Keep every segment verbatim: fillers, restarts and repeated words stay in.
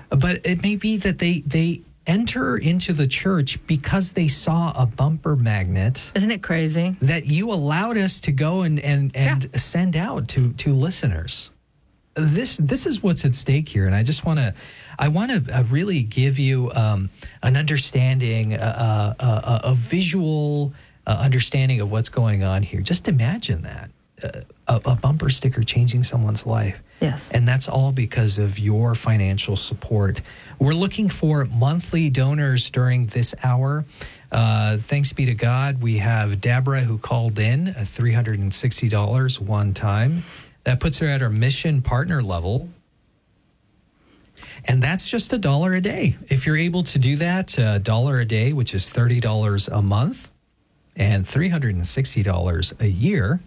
But it may be that they they enter into the church because they saw a bumper magnet. Isn't it crazy? That you allowed us to go and, and, and yeah. send out to, to listeners. This this is what's at stake here. And I just want to, I want to uh, really give you um, an understanding, uh, uh, a visual uh, understanding of what's going on here. Just imagine that. Uh, a, a bumper sticker changing someone's life. Yes. And that's all because of your financial support. We're looking for monthly donors during this hour. Uh, thanks be to God, we have Deborah who called in at three hundred sixty dollars one time. That puts her at our mission partner level. And that's just a dollar a day. If you're able to do that, a dollar a day, which is thirty dollars a month, and three hundred sixty dollars a year,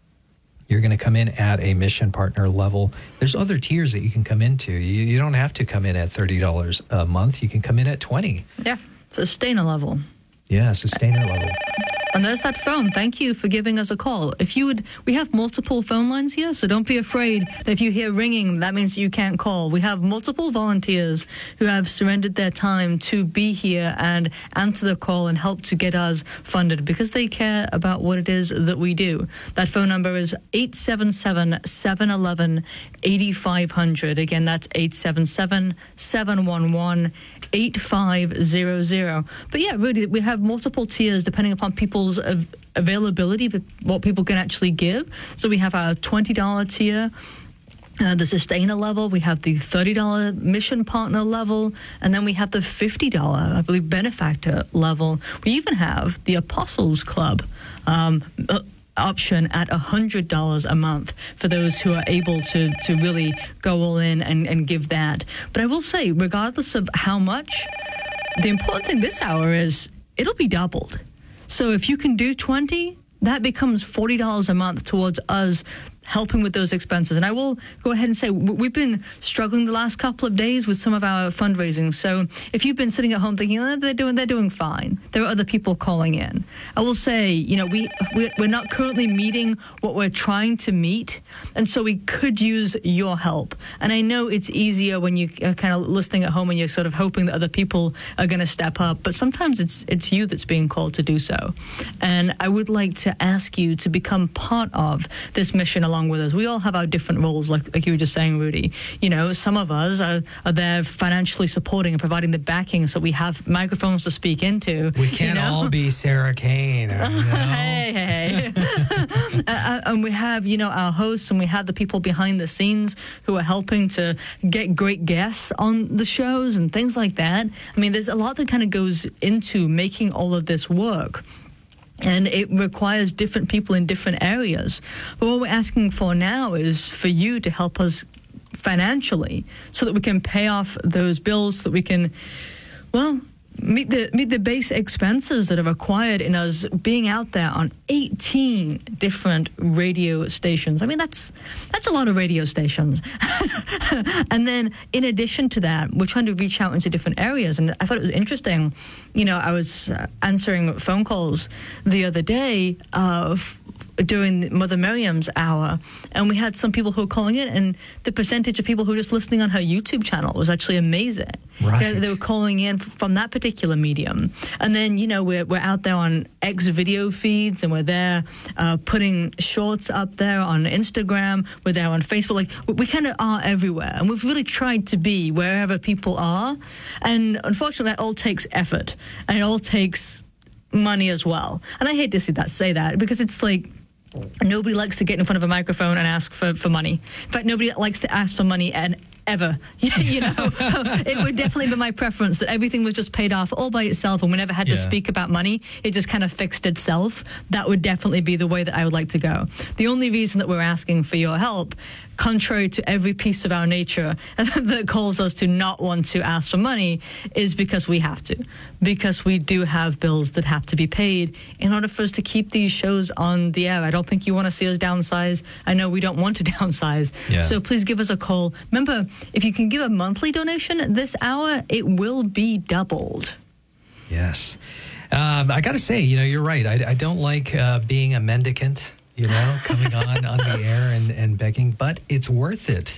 you're going to come in at a mission partner level. There's other tiers that you can come into. You, you don't have to come in at thirty dollars a month. You can come in at twenty dollars. Yeah, sustainer level. Yeah, sustainer level. And there's that phone. Thank you for giving us a call. If you would, we have multiple phone lines here, so don't be afraid that if you hear ringing, that means you can't call. We have multiple volunteers who have surrendered their time to be here and answer the call and help to get us funded because they care about what it is that we do. That phone number is eight seven seven, seven one one, eight five zero zero. Again, that's eight seven seven, seven one one, eight five zero zero. But yeah, really, we have multiple tiers depending upon people's av- availability, but what people can actually give. So we have our twenty dollars tier, uh, the sustainer level, we have the thirty dollars mission partner level, and then we have the fifty dollars, I believe, benefactor level. We even have the Apostles Club um, uh, option at one hundred dollars a month for those who are able to, to really go all in and, and give that. But I will say, regardless of how much, the important thing this hour is it'll be doubled. So if you can do twenty, that becomes forty dollars a month towards us helping with those expenses. And I will go ahead and say we've been struggling the last couple of days with some of our fundraising. So if you've been sitting at home thinking, oh, they're doing they're doing fine, there are other people calling in. I will say, you know, we we're not currently meeting what we're trying to meet, and so we could use your help. And I know it's easier when you are kind of listening at home and you're sort of hoping that other people are going to step up, but sometimes it's it's you that's being called to do so. And I would like to ask you to become part of this mission along with us. We all have our different roles, like, like you were just saying, Rudy. You know, some of us are, are there financially supporting and providing the backing so we have microphones to speak into. We can't you know? all be Sarah Kane. You know? hey, hey. uh, and we have, you know, our hosts, and we have the people behind the scenes who are helping to get great guests on the shows and things like that. I mean, there's a lot that kind of goes into making all of this work. And it requires different people in different areas. But what we're asking for now is for you to help us financially so that we can pay off those bills, so that we can, well, meet the meet the base expenses that are required in us being out there on eighteen different radio stations. I mean, that's that's a lot of radio stations. And then in addition to that, we're trying to reach out into different areas. And I thought it was interesting. You know, I was uh, answering phone calls the other day uh, f- during Mother Miriam's hour, and we had some people who were calling in, and the percentage of people who were just listening on her YouTube channel was actually amazing. Right. You know, they were calling in f- from that particular medium. And then, you know, we're, we're out there on X video feeds, and we're there uh, putting shorts up there on Instagram. We're there on Facebook. Like, we, we kind of are everywhere. And we've really tried to be wherever people are. And unfortunately, that all takes effort. And it all takes money as well. And I hate to see that say that, because it's like, nobody likes to get in front of a microphone and ask for, for money. In fact, nobody likes to ask for money and ever. You know, it would definitely be my preference that everything was just paid off all by itself and we never had yeah. to speak about money. It just kind of fixed itself. That would definitely be the way that I would like to go. The only reason that we're asking for your help, contrary to every piece of our nature that calls us to not want to ask for money, is because we have to. Because we do have bills that have to be paid in order for us to keep these shows on the air. I don't think you want to see us downsize. I know we don't want to downsize. Yeah. So please give us a call. Remember, if you can give a monthly donation this hour, it will be doubled. Yes. Um, I got to say, you know, you're right. I, I don't like uh, being a mendicant, you know, coming on on the air and, and begging, but it's worth it.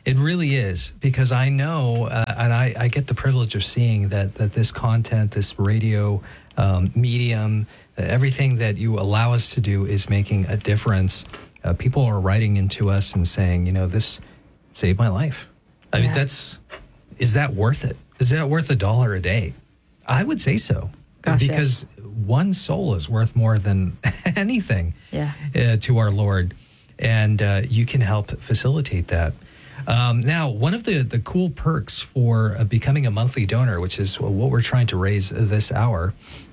It really is, because I know, uh, and I, I get the privilege of seeing that that this content, this radio um, medium, uh, everything that you allow us to do is making a difference. Uh, people are writing into us and saying, you know, this saved my life. I Yeah. mean, that's, is that worth it? Is that worth a dollar a day? I would say so. Gosh, because one soul is worth more than anything Yeah. uh, to our Lord. And uh, you can help facilitate that. Um, now, one of the, the cool perks for uh, becoming a monthly donor, which is what we're trying to raise this hour,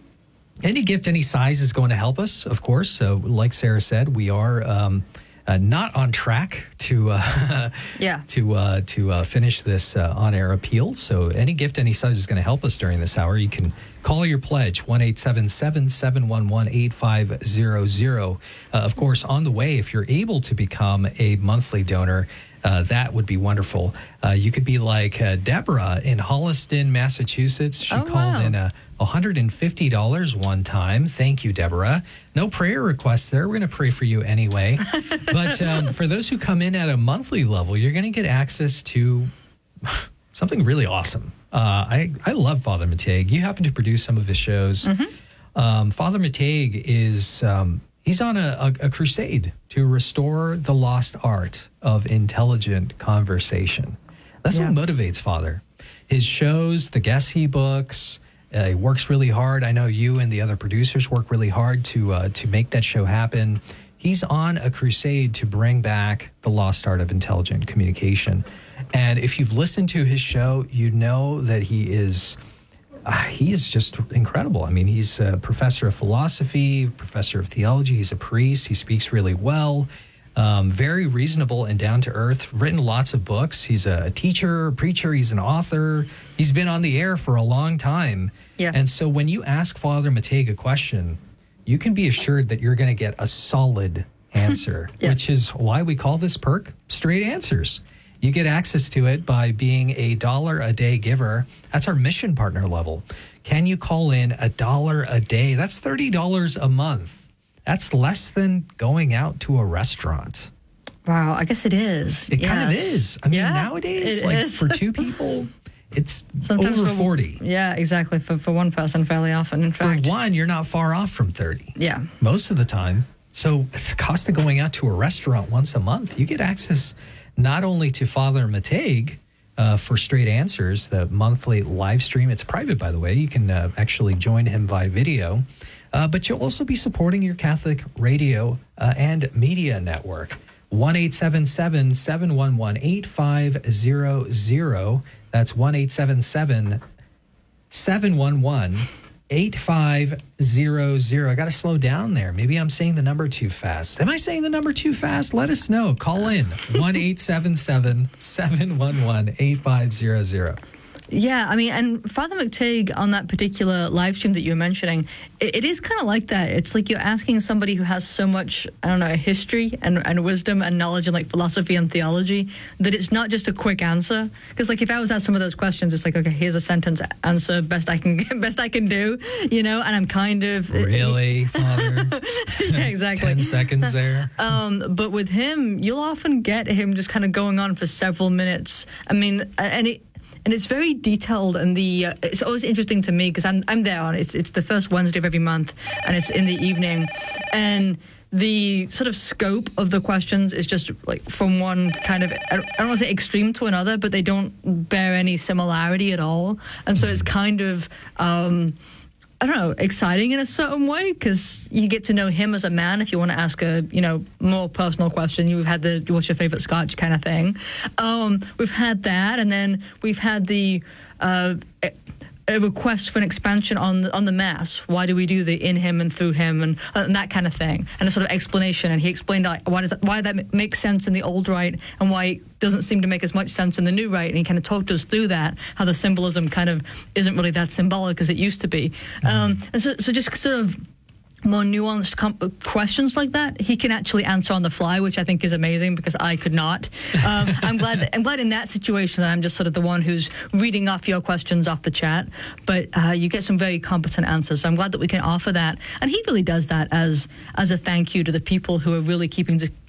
any gift, any size is going to help us, of course. So like Sarah said, we are um, uh, not on track to uh, Yeah. to uh, to uh, finish this uh, on-air appeal. So any gift, any size is going to help us during this hour. You can call your pledge, one eight seven seven, seven one one, eight five zero zero. Uh, of course, on the way, if you're able to become a monthly donor, uh, that would be wonderful. Uh, you could be like uh, Deborah in Holliston, Massachusetts. She Oh, called wow. in a one hundred fifty dollars one time. Thank you, Deborah. No prayer requests there. We're going to pray for you anyway. But um, for those who come in at a monthly level, you're going to get access to something really awesome. Uh, I, I love Father Mateg. You happen to produce some of his shows. Mm-hmm. Um, Father Mateg is, um, he's on a, a, a crusade to restore the lost art of intelligent conversation. That's Yeah. what motivates Father. His shows, the guests he books, uh, he works really hard. I know you and the other producers work really hard to uh, to make that show happen. He's on a crusade to bring back the lost art of intelligent communication. And if you've listened to his show, you know that he is uh, he is just incredible. I mean, he's a professor of philosophy, professor of theology. He's a priest. He speaks really well. Um, very reasonable and down to earth, written lots of books. He's a teacher, a preacher, he's an author. He's been on the air for a long time. Yeah. And so when you ask Father Mateg a question, you can be assured that you're going to get a solid answer, Yeah. which is why we call this perk Straight Answers. You get access to it by being a dollar a day giver. That's our mission partner level. Can you call in a dollar a day? That's thirty dollars a month. That's less than going out to a restaurant. Wow, I guess it is. It kind of Yes. is. I mean, Yeah, nowadays, it like is. for two people, it's Sometimes over for- forty. Yeah, exactly. For for one person, fairly often. In For fact, one, you're not far off from thirty. yeah. Most of the time. So the cost of going out to a restaurant once a month, you get access not only to Father Mateg uh, for Straight Answers, the monthly live stream. It's private, by the way. You can uh, actually join him via video. Uh, but you'll also be supporting your Catholic radio uh, and media network. one eight seven seven, seven one one, eight five zero zero. That's one eight seven seven, seven one one, eight five zero zero. I got to slow down there. Maybe I'm saying the number too fast. Am I saying the number too fast? Let us know. Call in one eight seven seven, seven one one, eight five zero zero. Yeah, I mean, and Father McTeague on that particular live stream that you were mentioning, it, it is kind of like that. It's like you're asking somebody who has so much, I don't know, history and, and wisdom and knowledge and like philosophy and theology that it's not just a quick answer. Because like if I was asked some of those questions, it's like, okay, here's a sentence answer, best I can best I can do, you know, and I'm kind of Really, Father? yeah, exactly. Ten seconds there. Um, but with him, you'll often get him just kind of going on for several minutes. I mean, and it. And it's very detailed, and the uh, it's always interesting to me because I'm I'm there on it's it's the first Wednesday of every month, and it's in the evening, and the sort of scope of the questions is just like from one kind of I don't, I don't want to say extreme to another, but they don't bear any similarity at all, and so it's kind of. Um, I don't know, exciting in a certain way because you get to know him as a man. If you want to ask a, you know, more personal question, you've had the what's your favorite scotch kind of thing. Um, we've had that, and then we've had the uh, a request for an expansion on the, on the Mass. Why do we do the in him and through him and, and that kind of thing, and a sort of explanation. And he explained like, why does that, why that makes sense in the old rite and why it doesn't seem to make as much sense in the new rite. And he kind of talked us through that, how the symbolism kind of isn't really that symbolic as it used to be. Mm. Um, and so, so just sort of more nuanced com- questions like that, he can actually answer on the fly, which I think is amazing because I could not. Um, I'm glad. That, I'm glad in that situation that I'm just sort of the one who's reading off your questions off the chat. But uh, you get some very competent answers. So I'm glad that we can offer that, and he really does that as as a thank you to the people who are really keeping to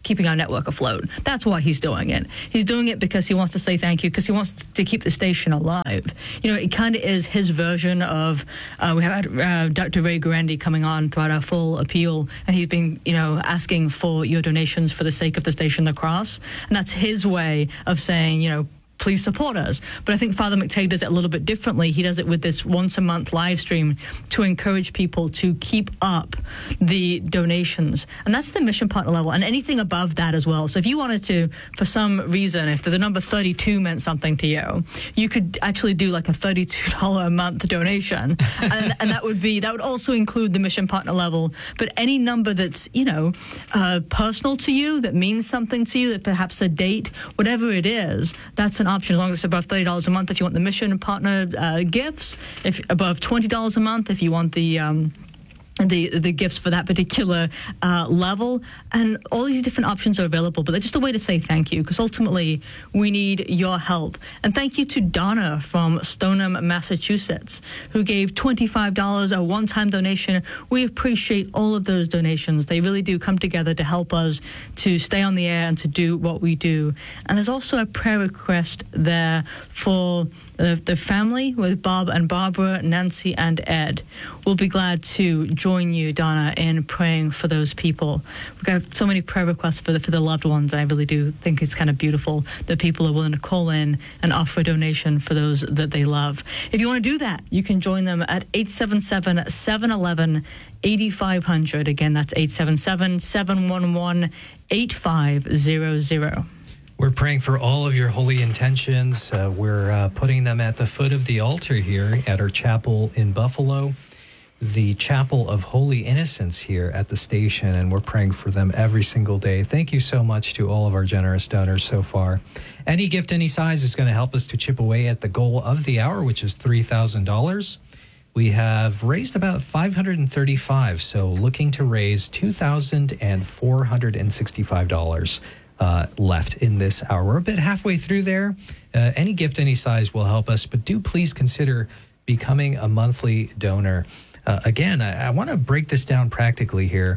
keeping our network afloat. That's why he's doing it. He's doing it because he wants to say thank you, because he wants to keep the station alive. You know, it kind of is his version of, uh, we have uh, Doctor Ray Guarendi coming on throughout our full appeal, and he's been, you know, asking for your donations for the sake of the station, The Cross. And that's his way of saying, you know, please support us. But I think Father McTagg does it a little bit differently. He does it with this once a month live stream to encourage people to keep up the donations. And that's the mission partner level, and anything above that as well. So if you wanted to, for some reason, if the number thirty-two meant something to you, you could actually do like a thirty-two dollars a month donation. and, and that would be, that would also include the mission partner level. But any number that's, you know, uh, personal to you, that means something to you, that perhaps a date, whatever it is, that's an option, as long as it's above thirty dollars a month if you want the mission partner uh, gifts, if above twenty dollars a month if you want the um, the the gifts for that particular uh, level. And all these different options are available, but they're just a way to say thank you, because ultimately we need your help. And thank you to Donna from Stoneham, Massachusetts, who gave twenty-five dollars, a one-time donation. We appreciate all of those donations. They really do come together to help us to stay on the air and to do what we do. And there's also a prayer request there for the, the family with Bob and Barbara, Nancy and Ed. We'll be glad to join you, Donna, in praying for those people. We've got so many prayer requests for the, for the loved ones, and I really do think it's kind of beautiful that people are willing to call in and offer a donation for those that they love. If you want to do that, you can join them at eight seven seven, seven one one, eight five zero zero. Again, that's eight seven seven, seven one one, eight five zero zero. We're praying for all of your holy intentions. Uh, we're uh, putting them at the foot of the altar here at our chapel in Buffalo, the Chapel of Holy Innocents here at the station, and we're praying for them every single day. Thank you so much to all of our generous donors so far. Any gift, any size is going to help us to chip away at the goal of the hour, which is three thousand dollars. We have raised about five hundred thirty-five dollars, so looking to raise two thousand four hundred sixty-five dollars. Uh, left in this hour. We're a bit halfway through there. Uh, any gift, any size will help us, but do please consider becoming a monthly donor. Uh, again, I, I want to break this down practically here.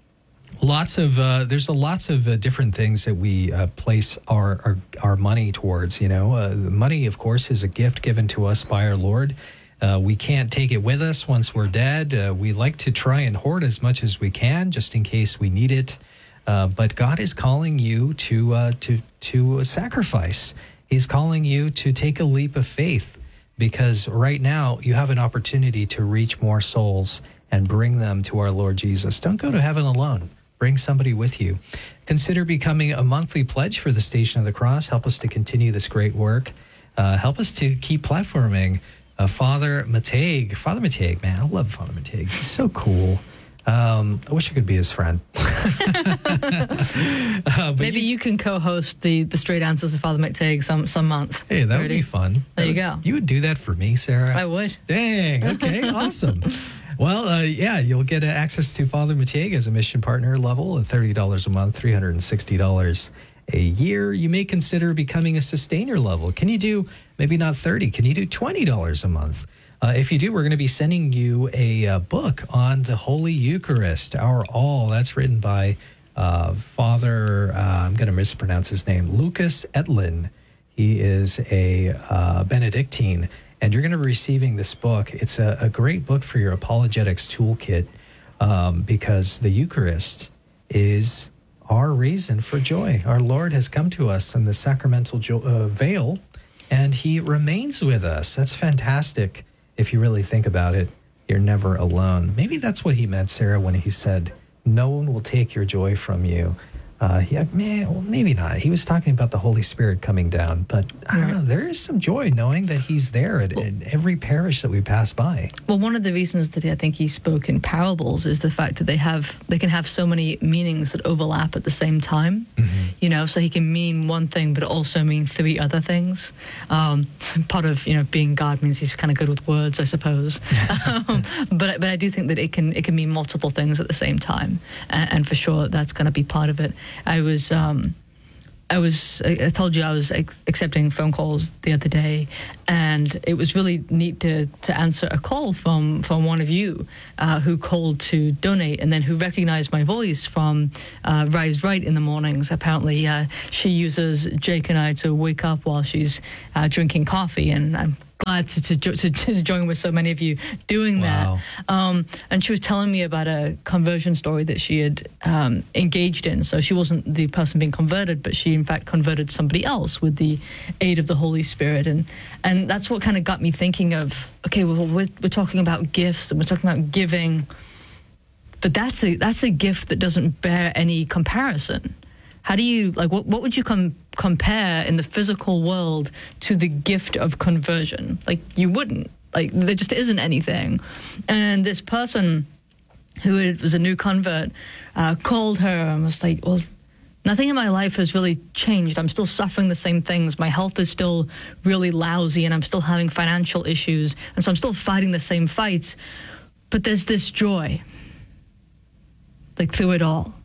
Lots of uh, there's a lots of uh, different things that we uh, place our, our our money towards. You know, uh, money, of course, is a gift given to us by our Lord. Uh, we can't take it with us once we're dead. Uh, we like to try and hoard as much as we can, just in case we need it. Uh, but God is calling you to uh, to to sacrifice. He's calling you to take a leap of faith, because right now you have an opportunity to reach more souls and bring them to our Lord Jesus. Don't go to heaven alone. Bring somebody with you. Consider becoming a monthly pledge for the Station of the Cross. Help us to continue this great work. Uh, help us to keep platforming uh, Father McTagg. Father McTagg, man, I love Father McTagg. He's so cool. Um, I wish I could be his friend. uh, Maybe you, you can co-host the, the Straight Answers to Father McTagg some, some month. Hey, that would be fun. There would, you go. You would do that for me, Sarah? I would. Dang, okay, awesome. Well, uh, yeah, you'll get uh, access to Father McTagg as a mission partner level at thirty dollars a month, three hundred sixty dollars a year. You may consider becoming a sustainer level. Can you do, maybe not thirty, can you do twenty dollars a month? Uh, if you do, we're going to be sending you a uh, book on the Holy Eucharist, Our All. That's written by uh, Father, uh, I'm going to mispronounce his name, Lucas Etlin. He is a uh, Benedictine, and you're going to be receiving this book. It's a, a great book for your apologetics toolkit, um, because the Eucharist is our reason for joy. Our Lord has come to us in the sacramental jo- uh, veil, and he remains with us. That's fantastic. If you really think about it, you're never alone. Maybe that's what he meant, Sarah, when he said, no one will take your joy from you. Uh, yeah, man, well, maybe not. He was talking about the Holy Spirit coming down, but I don't know. There is some joy knowing that he's there at, at every parish that we pass by. Well, one of the reasons that I think he spoke in parables is the fact that they have they can have so many meanings that overlap at the same time. Mm-hmm. You know, so he can mean one thing, but also mean three other things. Um, part of you know being God means he's kind of good with words, I suppose. um, but but I do think that it can it can mean multiple things at the same time, and, and for sure that's going to be part of it. I was um, I was, I told you I was ex- accepting phone calls the other day, and it was really neat to, to answer a call from, from one of you uh, who called to donate, and then who recognized my voice from uh, Rise Right in the mornings. Apparently, uh, she uses Jake and I to wake up while she's uh, drinking coffee, and I'm glad to, to, to, to join with so many of you doing Wow. that. Um, and she was telling me about a conversion story that she had um, engaged in. So she wasn't the person being converted, but she in fact converted somebody else with the aid of the Holy Spirit. And and that's what kind of got me thinking of, okay, well, we're, we're talking about gifts and we're talking about giving, but that's a that's a gift that doesn't bear any comparison. How do you, like, what, what would you com- compare in the physical world to the gift of conversion? Like, you wouldn't. Like, there just isn't anything. And this person who was a new convert uh, called her and was like, well, nothing in my life has really changed. I'm still suffering the same things. My health is still really lousy, and I'm still having financial issues. And so I'm still fighting the same fights. But there's this joy, like, through it all.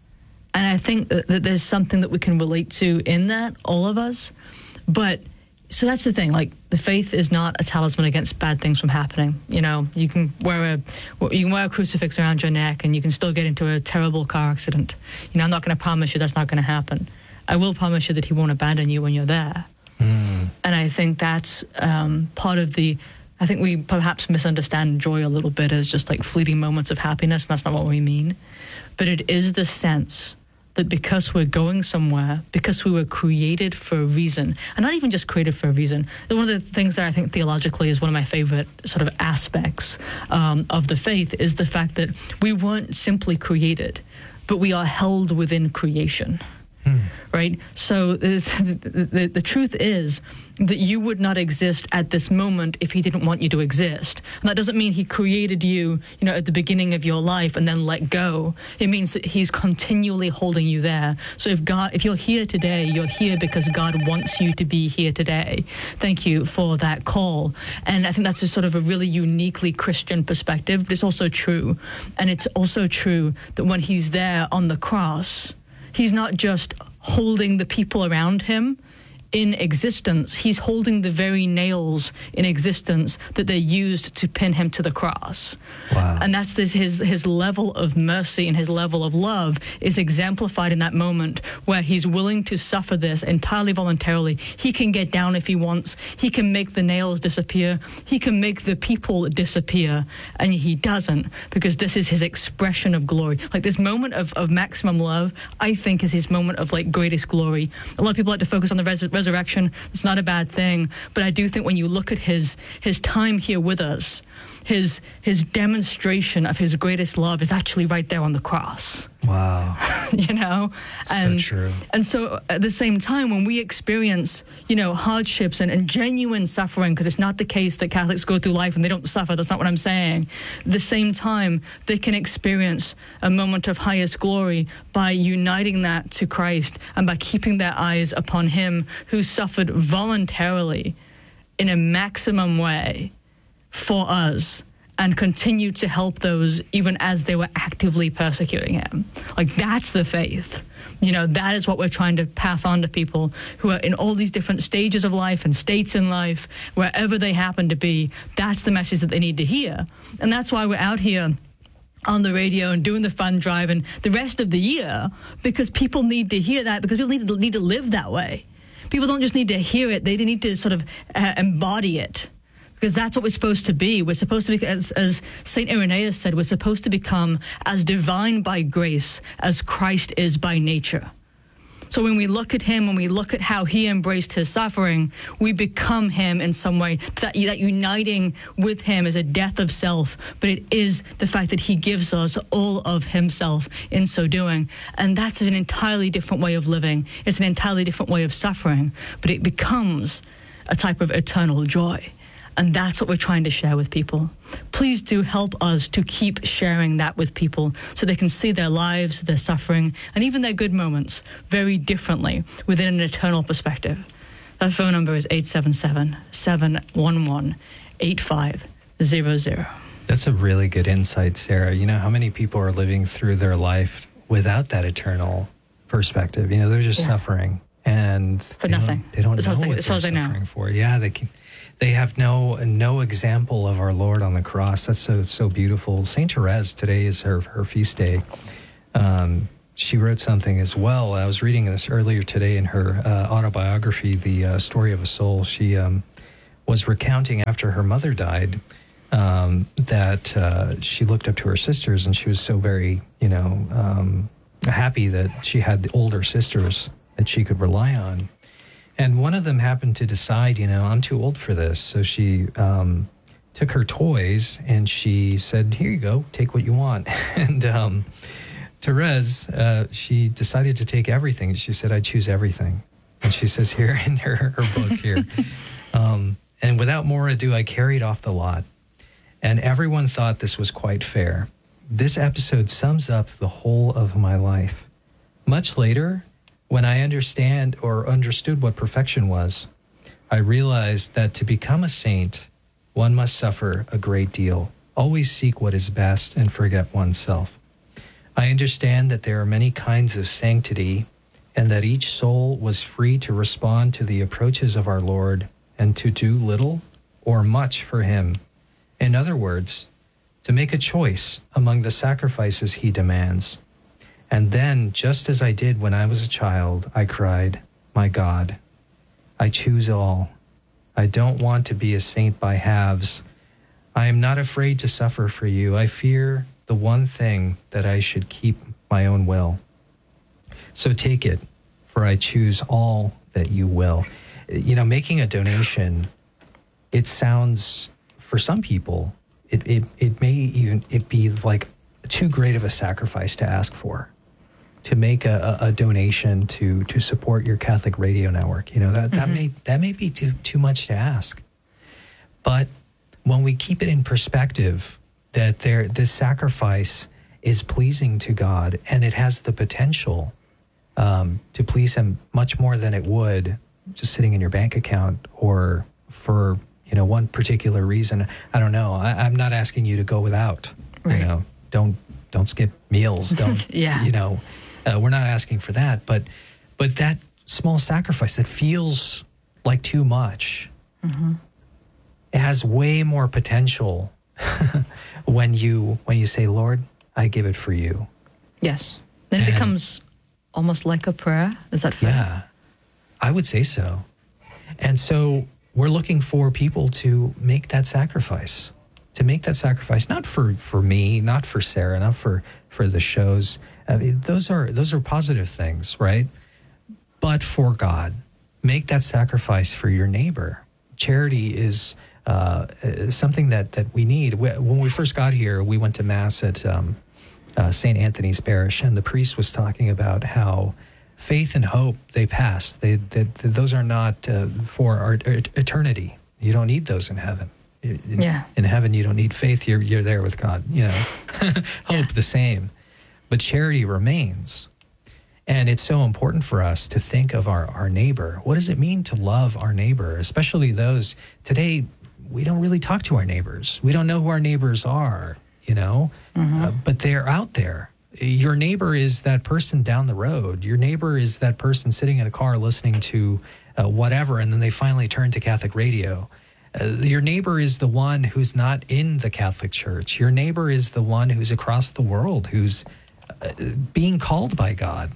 And I think that, that there's something that we can relate to in that, all of us. But, so that's the thing, like, the faith is not a talisman against bad things from happening. You know, you can wear a, you can wear a crucifix around your neck and you can still get into a terrible car accident. You know, I'm not going to promise you that's not going to happen. I will promise you that he won't abandon you when you're there. Mm. And I think that's um, part of the, I think we perhaps misunderstand joy a little bit as just like fleeting moments of happiness, and that's not what we mean. But it is the sense that because we're going somewhere, because we were created for a reason, and not even just created for a reason. One of the things that I think theologically is one of my favorite sort of aspects um, of the faith is the fact that we weren't simply created, but we are held within creation. Hmm. Right? So there's, the, the, the truth is that you would not exist at this moment if he didn't want you to exist. And that doesn't mean he created you, you know, at the beginning of your life and then let go. It means that he's continually holding you there. So if God, if you're here today, you're here because God wants you to be here today. Thank you for that call. And I think that's a sort of a really uniquely Christian perspective, but it's also true. And it's also true that when he's there on the cross, he's not just holding the people around him in existence. He's holding the very nails in existence that they used to pin him to the cross. Wow. And that's this, his his level of mercy and his level of love is exemplified in that moment where he's willing to suffer this entirely voluntarily. He can get down if he wants. He can make the nails disappear. He can make the people disappear. And he doesn't, because this is his expression of glory. Like this moment of, of maximum love, I think, is his moment of like greatest glory. A lot of people like to focus on the res- resurrection. It's not a bad thing, but I do think when you look at his his time here with us, his his demonstration of his greatest love is actually right there on the cross. Wow. You know? And, so true. And so at the same time, when we experience, you know, hardships and, and genuine suffering, because it's not the case that Catholics go through life and they don't suffer, that's not what I'm saying. At the same time, they can experience a moment of highest glory by uniting that to Christ and by keeping their eyes upon him who suffered voluntarily in a maximum way for us and continued to help those even as they were actively persecuting him. Like, that's the faith. You know, that is what we're trying to pass on to people who are in all these different stages of life and states in life, wherever they happen to be. That's the message that they need to hear. And that's why we're out here on the radio and doing the fund drive and the rest of the year, because people need to hear that, because people need to, need to live that way. People don't just need to hear it, they need to sort of uh, embody it. Because that's what we're supposed to be. We're supposed to be, as, as Saint Irenaeus said, we're supposed to become as divine by grace as Christ is by nature. So when we look at him, when we look at how he embraced his suffering, we become him in some way. That, that uniting with him is a death of self, but it is the fact that he gives us all of himself in so doing. And that's an entirely different way of living. It's an entirely different way of suffering, but it becomes a type of eternal joy. And that's what we're trying to share with people. Please do help us to keep sharing that with people so they can see their lives, their suffering, and even their good moments very differently within an eternal perspective. That phone number is eight seven seven, seven one one, eight five zero zero. That's a really good insight, Sarah. You know, how many people are living through their life without that eternal perspective? You know, they're just yeah. suffering. and For they nothing. Don't, they don't As know far as they- what as far they're as they know. suffering for. Yeah, they can, they have no no example of our Lord on the cross. That's so so beautiful. Saint Therese, today is her her feast day. Um, she wrote something as well. I was reading this earlier today in her uh, autobiography, The uh, Story of a Soul. She um, was recounting after her mother died um, that uh, she looked up to her sisters, and she was so very, you know, um, happy that she had the older sisters that she could rely on. And one of them happened to decide, you know, I'm too old for this. So she um, took her toys and she said, here you go, take what you want. And um, Therese, uh, she decided to take everything. She said, I choose everything. And she says here in her, her book here, um, and without more ado, I carried off the lot. And everyone thought this was quite fair. This episode sums up the whole of my life. Much later, when I understand or understood what perfection was, I realized that to become a saint, one must suffer a great deal, always seek what is best, and forget oneself. I understand that there are many kinds of sanctity, and that each soul was free to respond to the approaches of our Lord and to do little or much for him. In other words, to make a choice among the sacrifices he demands. And then, just as I did when I was a child, I cried, my God, I choose all. I don't want to be a saint by halves. I am not afraid to suffer for you. I fear the one thing that I should keep my own will. So take it, for I choose all that you will. You know, making a donation, it sounds, for some people, it, it, it may even it be like too great of a sacrifice to ask for, to make a, a, a donation to to support your Catholic radio network. You know, that, that mm-hmm. may that may be too too much to ask. But when we keep it in perspective, that there this sacrifice is pleasing to God, and it has the potential um, to please him much more than it would just sitting in your bank account or for, you know, one particular reason. I don't know. I, I'm not asking you to go without, right. You know, don't, don't skip meals. Don't, yeah. you know, uh, we're not asking for that, but, but that small sacrifice that feels like too much, mm-hmm. it has way more potential when you, when you say, Lord, I give it for you. Yes. Then it and, becomes almost like a prayer. Is that fair? Yeah, I would say so. And so we're looking for people to make that sacrifice, to make that sacrifice, not for, for me, not for Sarah, not for, for the shows. I mean, those are, those are positive things, right? But for God, make that sacrifice for your neighbor. Charity is uh, something that, that we need. When we first got here, we went to Mass at um, uh, Saint Anthony's Parish, and the priest was talking about how faith and hope, they pass. They, they, those are not uh, for our eternity. You don't need those in heaven. In, yeah. in heaven, you don't need faith. You're, you're there with God, you know. Hope, yeah. The same. But charity remains. And it's so important for us to think of our, our neighbor. What does it mean to love our neighbor, especially those today? We don't really talk to our neighbors. We don't know who our neighbors are, you know, mm-hmm. uh, but they're out there. Your neighbor is that person down the road. Your neighbor is that person sitting in a car listening to uh, whatever, and then they finally turn to Catholic radio. Uh, your neighbor is the one who's not in the Catholic Church. Your neighbor is the one who's across the world, who's uh, being called by God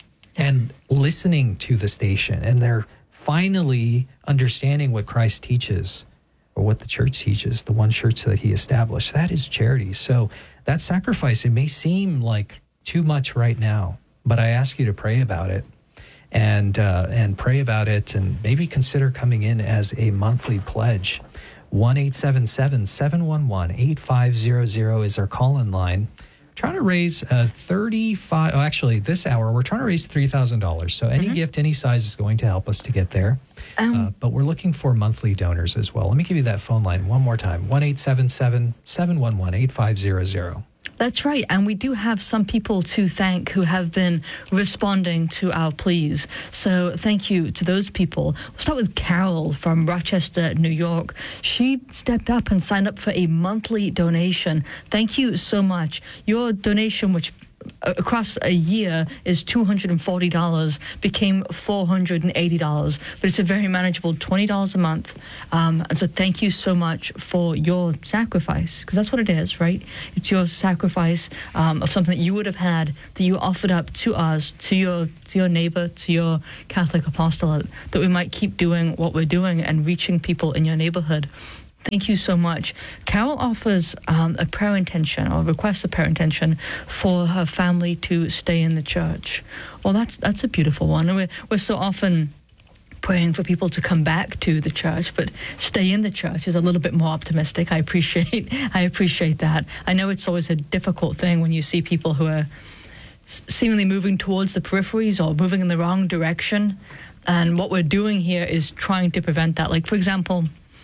and listening to the station, and they're finally understanding what Christ teaches, or what the church teaches, the one church that he established. That is charity. So that sacrifice, it may seem like too much right now, but I ask you to pray about it and uh, and pray about it, and maybe consider coming in as a monthly pledge. one eight seven seven, seven one one, eight five zero zero is our call-in line. Trying to raise uh, thirty-five. Oh, actually, this hour we're trying to raise three thousand dollars. So any mm-hmm. gift, any size is going to help us to get there. Um, uh, but we're looking for monthly donors as well. Let me give you that phone line one more time: one eight seven seven, seven one one, eight five zero zero. That's right. And we do have some people to thank who have been responding to our pleas. So thank you to those people. We'll start with Carol from Rochester, New York. She stepped up and signed up for a monthly donation. Thank you so much. Your donation, which across a year is two hundred forty dollars, became four hundred eighty dollars. But it's a very manageable twenty dollars a month. Um, and so thank you so much for your sacrifice, because that's what it is, right? It's your sacrifice um, of something that you would have had, that you offered up to us, to your to your neighbor, to your Catholic apostolate, that we might keep doing what we're doing and reaching people in your neighborhood. Thank you so much. Carol offers um, a prayer intention, or requests a prayer intention for her family to stay in the church. Well, that's that's a beautiful one. We're, we're so often praying for people to come back to the church, but stay in the church is a little bit more optimistic. I appreciate I appreciate that. I know it's always a difficult thing when you see people who are seemingly moving towards the peripheries or moving in the wrong direction. And what we're doing here is trying to prevent that. Like, for example,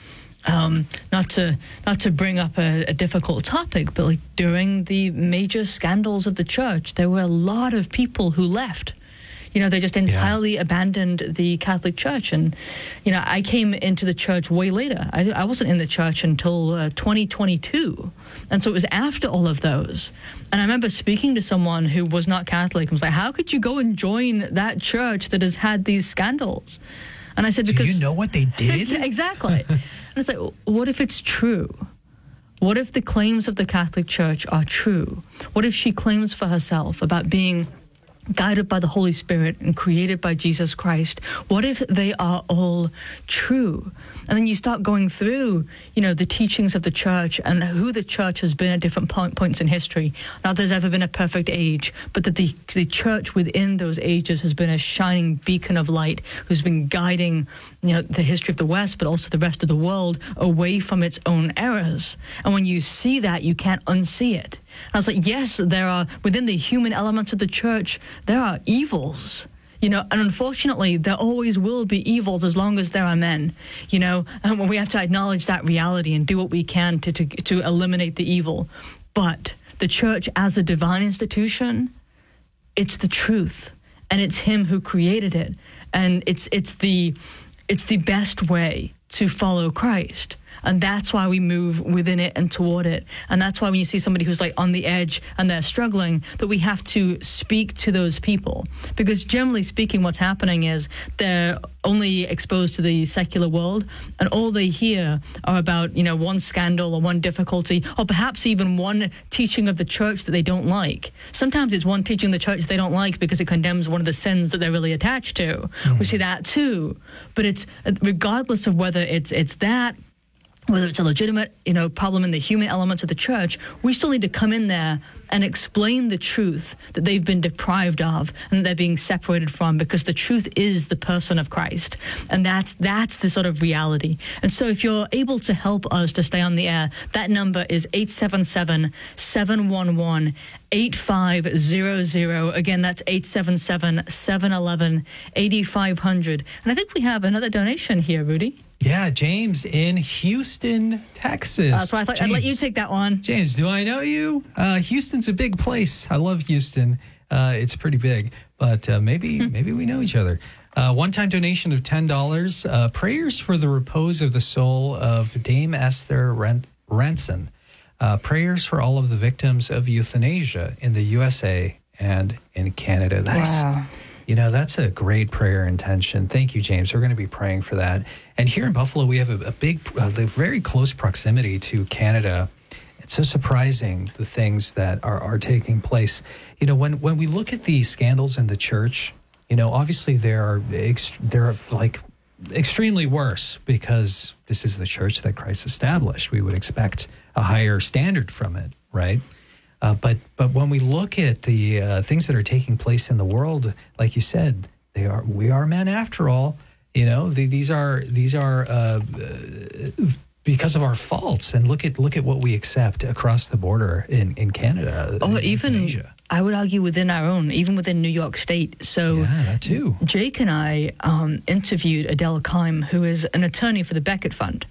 Um, not to not to bring up a, a difficult topic, but like during the major scandals of the church, there were a lot of people who left. You know, they just entirely yeah. abandoned the Catholic Church. And, you know, I came into the church way later. I, I wasn't in the church until uh, twenty twenty-two. And so it was after all of those. And I remember speaking to someone who was not Catholic and was like, how could you go and join that church that has had these scandals? And I said, do because... Do you know what they did? Exactly. And it's like, what if it's true? What if the claims of the Catholic Church are true? What if she claims for herself about being guided by the Holy Spirit and created by Jesus Christ? What if they are all true? And then you start going through, you know, the teachings of the church and who the church has been at different point, points in history. Not there's ever been a perfect age, but that the, the church within those ages has been a shining beacon of light who's been guiding, you know, the history of the West, but also the rest of the world away from its own errors. And when you see that, you can't unsee it. I was like, yes, there are, within the human elements of the church, there are evils, you know, and unfortunately, there always will be evils as long as there are men, you know, and we have to acknowledge that reality and do what we can to, to, to eliminate the evil. But the church as a divine institution, it's the truth, and it's him who created it. And it's, it's the, it's the best way to follow Christ. And that's why we move within it and toward it. And that's why when you see somebody who's like on the edge and they're struggling, that we have to speak to those people. Because generally speaking, what's happening is they're only exposed to the secular world, and all they hear are about, you know, one scandal or one difficulty, or perhaps even one teaching of the church that they don't like. Sometimes it's one teaching of the church they don't like because it condemns one of the sins that they're really attached to. Mm-hmm. We see that too. But it's regardless of whether it's it's that, whether it's a legitimate, you know, problem in the human elements of the church, we still need to come in there and explain the truth that they've been deprived of and that they're being separated from, because the truth is the person of Christ. And that's that's the sort of reality. And so if you're able to help us to stay on the air, that number is eight seven seven, seven one one, eight five zero zero. Again, that's eight seven seven, seven one one, eight five zero zero. And I think we have another donation here, Rudy. Yeah, James in Houston, Texas. Uh, so I thought James, I'd let you take that one. James, do I know you? Uh, Houston's a big place. I love Houston. Uh, it's pretty big, but uh, maybe maybe we know each other. Uh, one-time donation of ten dollars. Uh, prayers for the repose of the soul of Dame Esther Ren- Renson. Uh, prayers for all of the victims of euthanasia in the U S A and in Canada. That's, wow. You know, that's a great prayer intention. Thank you, James. We're going to be praying for that. And here in Buffalo, we have a, a big, a very close proximity to Canada. It's so surprising, the things that are, are taking place. You know, when, when we look at the scandals in the church, you know, obviously there are, ex- they're like extremely worse, because this is the church that Christ established. We would expect a higher standard from it, right? Uh, but but when we look at the uh, things that are taking place in the world, like you said, they are we are men after all. You know, the, these are these are uh, because of our faults. And look at look at what we accept across the border in in Canada. Or in even Asia. I would argue within our own, even within New York State. So yeah, that too. Jake and I um, interviewed Adele Keim, who is an attorney for the Becket Fund.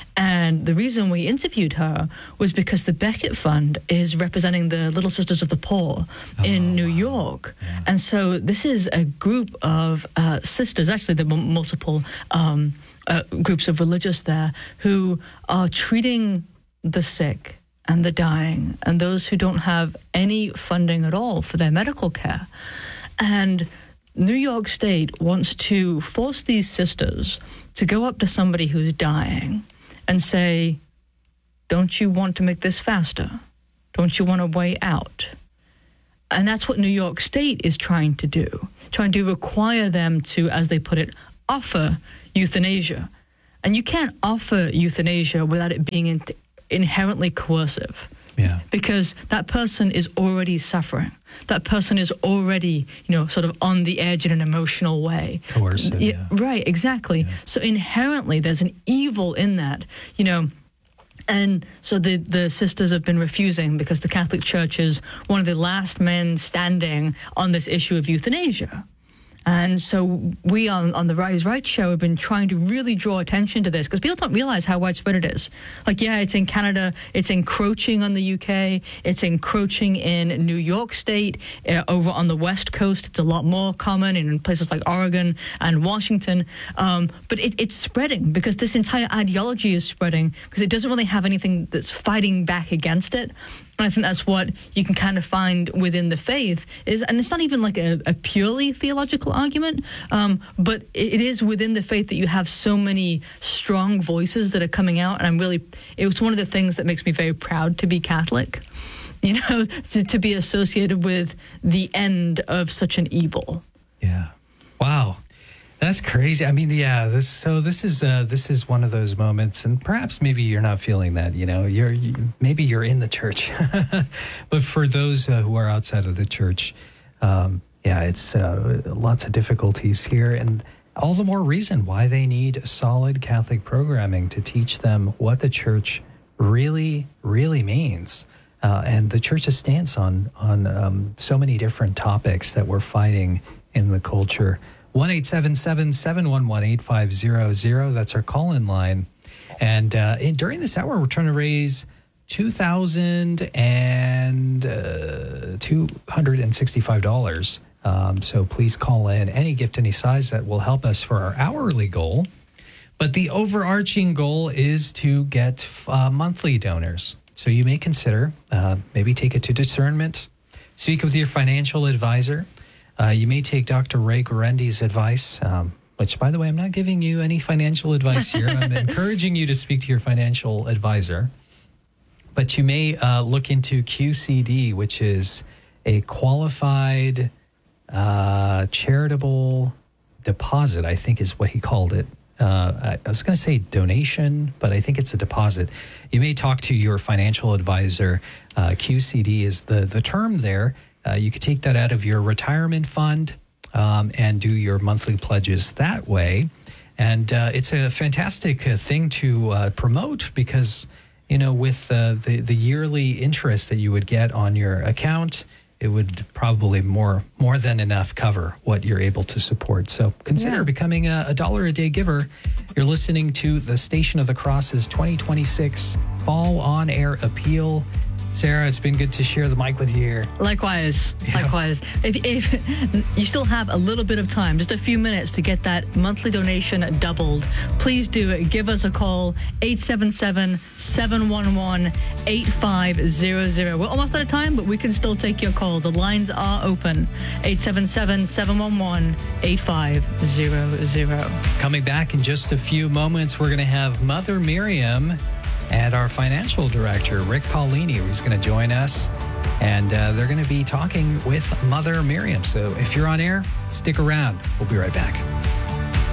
And the reason we interviewed her was because the Becket Fund is representing the Little Sisters of the Poor oh, in New wow. York. Yeah. And so this is a group of uh, sisters, actually there were multiple um, uh, groups of religious there, who are treating the sick and the dying and those who don't have any funding at all for their medical care. And New York State wants to force these sisters to go up to somebody who's dying and say, don't you want to make this faster? Don't you want a way out? And that's what New York State is trying to do, trying to require them to, as they put it, offer euthanasia. And you can't offer euthanasia without it being in- inherently coercive. Yeah. Because that person is already suffering. That person is already, you know, sort of on the edge in an emotional way. Coercive, yeah. Right, exactly. Yeah. So inherently there's an evil in that, you know. And so the, the sisters have been refusing because the Catholic Church is one of the last men standing on this issue of euthanasia. And so we on, on the Rise Right show have been trying to really draw attention to this because people don't realize how widespread it is. Like, yeah, it's in Canada, it's encroaching on the U K, it's encroaching in New York State, uh, over on the West Coast, it's a lot more common in places like Oregon and Washington. Um, but it, it's spreading because this entire ideology is spreading because it doesn't really have anything that's fighting back against it. And I think that's what you can kind of find within the faith is, and it's not even like a, a purely theological argument, um, but it is within the faith that you have so many strong voices that are coming out. And I'm really, it was one of the things that makes me very proud to be Catholic, you know, to, to be associated with the end of such an evil. Yeah. Wow. That's crazy. I mean, yeah. This so this is uh, this is one of those moments, and perhaps maybe you're not feeling that. You know, you're you, maybe you're in the church, but for those uh, who are outside of the church, um, yeah, it's uh, lots of difficulties here, and all the more reason why they need solid Catholic programming to teach them what the church really, really means, uh, and the church's stance on on um, so many different topics that we're fighting in the culture. one eight seven seven, seven one one, eight five zero zero. That's our call-in line. And uh, in, during this hour, we're trying to raise two thousand two hundred sixty-five dollars. Um, so please call in any gift, any size that will help us for our hourly goal. But the overarching goal is to get uh, monthly donors. So you may consider, uh, maybe take it to discernment, speak with your financial advisor. Uh, you may take Doctor Ray Guarendi's advice, um, which, by the way, I'm not giving you any financial advice here. I'm encouraging you to speak to your financial advisor. But you may uh, look into Q C D, which is a qualified uh, charitable deposit, I think is what he called it. Uh, I, I was going to say donation, but I think it's a deposit. You may talk to your financial advisor. Uh, Q C D is the, the term there. Uh, you could take that out of your retirement fund um, and do your monthly pledges that way. And uh, it's a fantastic uh, thing to uh, promote because, you know, with uh, the, the yearly interest that you would get on your account, it would probably more more than enough cover what you're able to support. So consider yeah. becoming a, a dollar a day giver. You're listening to the Station of the Cross's twenty twenty-six Fall On Air Appeal. Sarah, it's been good to share the mic with you here. Likewise, yeah. likewise. If, if you still have a little bit of time, just a few minutes to get that monthly donation doubled, please do it. Give us a call, eight seven seven, seven one one, eight five zero zero. We're almost out of time, but we can still take your call. The lines are open, eight seven seven, seven one one, eight five zero zero. Coming back in just a few moments, we're going to have Mother Miriam and our financial director, Rick Paulini, who's going to join us. And uh, they're going to be talking with Mother Miriam. So if you're on air, stick around. We'll be right back.